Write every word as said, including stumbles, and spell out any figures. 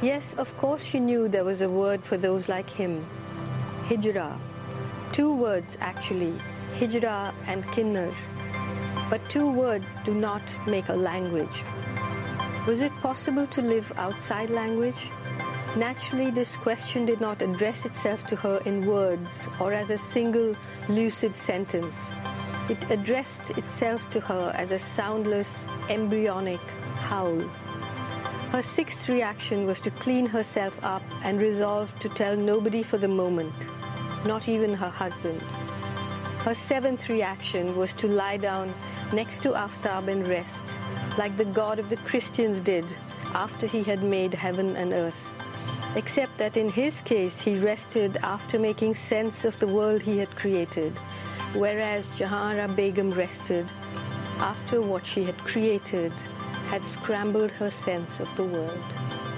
Yes, of course she knew there was a word for those like him. Hijra. Two words actually, Hijra and Kinnar. But two words do not make a language. Was it possible to live outside language? Naturally, this question did not address itself to her in words or as a single lucid sentence. It addressed itself to her as a soundless, embryonic howl. Her sixth reaction was to clean herself up and resolve to tell nobody for the moment, not even her husband. Her seventh reaction was to lie down next to Aftab and rest, like the God of the Christians did after he had made heaven and earth. Except that in his case, he rested after making sense of the world he had created, whereas Jahanara Begum rested after what she had created had scrambled her sense of the world.